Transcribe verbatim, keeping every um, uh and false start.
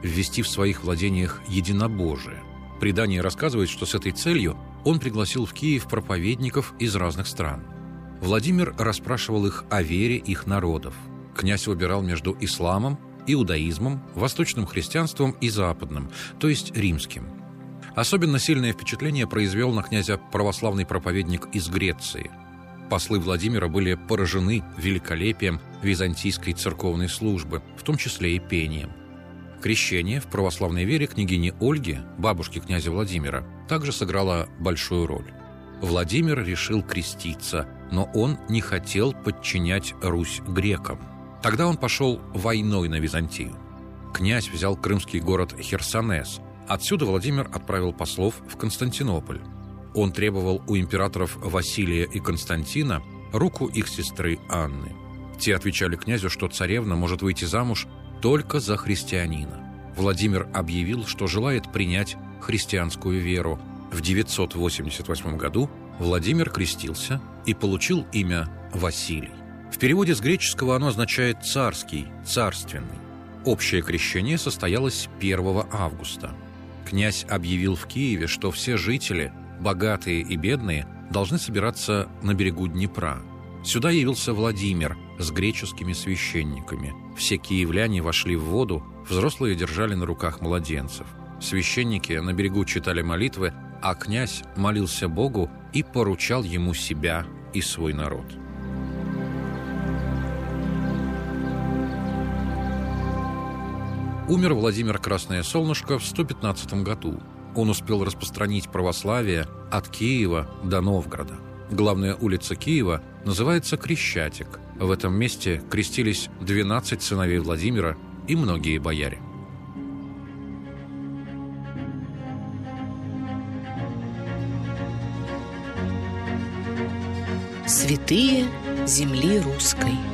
ввести в своих владениях единобожие. Предание рассказывает, что с этой целью он пригласил в Киев проповедников из разных стран. Владимир расспрашивал их о вере их народов. Князь выбирал между исламом, иудаизмом, восточным христианством и западным, то есть римским. Особенно сильное впечатление произвел на князя православный проповедник из Греции. Послы Владимира были поражены великолепием византийской церковной службы, в том числе и пением. Крещение в православной вере княгини Ольги, бабушки князя Владимира, также сыграло большую роль. Владимир решил креститься, но он не хотел подчинять Русь грекам. Тогда он пошел войной на Византию. Князь взял крымский город Херсонес. Отсюда Владимир отправил послов в Константинополь. Он требовал у императоров Василия и Константина руку их сестры Анны. Те отвечали князю, что царевна может выйти замуж только за христианина. Владимир объявил, что желает принять христианскую веру. В девятьсот восемьдесят восьмом году Владимир крестился и получил имя Василий. В переводе с греческого оно означает «царский», «царственный». Общее крещение состоялось первого августа. Князь объявил в Киеве, что все жители, богатые и бедные, должны собираться на берегу Днепра. Сюда явился Владимир с греческими священниками. Все киевляне вошли в воду, взрослые держали на руках младенцев. Священники на берегу читали молитвы, а князь молился Богу и поручал ему себя и свой народ. Умер Владимир Красное Солнышко в сто пятнадцатом году. Он успел распространить православие от Киева до Новгорода. Главная улица Киева называется Крещатик. В этом месте крестились двенадцать сыновей Владимира и многие бояре. Святые земли русской.